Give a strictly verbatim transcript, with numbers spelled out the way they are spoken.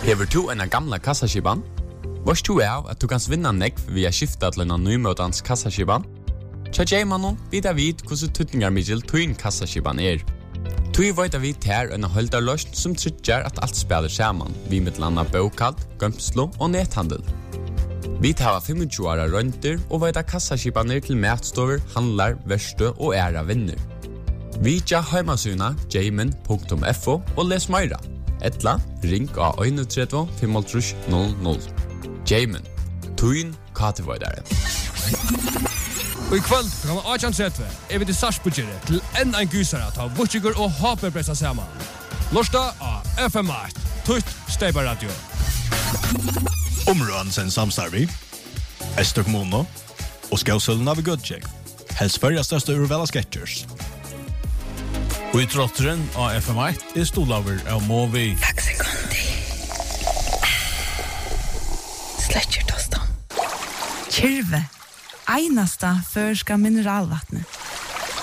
Hever du en gamla kassaskiban? Varst du av at du kan vinna nekv via skifta til en nymøtans kassaskiban? Tja Jaymanon vidar vid hvordan tutningar middel tuin kassaskiban er. Tui veit vi ter en holdarløst som tryggjar at alt spelar saman, vi mittlanda bokald, gømslo og nethandel. Vi tar tjue åra rønter og veit kassaskibaner til matstover, handlar, verstø og æra vinner. Vi tja heimasuna jayman punktum f o og les meira. Etla, ring av tre tre fem null null. Jayman, tuin katevoidare. Og i kveld kan Arjan Tretve er vi til Sarsbudgere til enn en gusere av Vutsigur og Haper pressa sammen. Lorsta av F M åtte, Tutt Steibar Radio. Områden sen samstarvi, Øster kommune og Skausøllen av Gudtjek. Helst førja største urvela sketchers. Og i trotteren av F M åtte er stolaver av Movi. Takk sekundi. Sletcher tostan. Kyrve. Einasta førska mineralvattnet.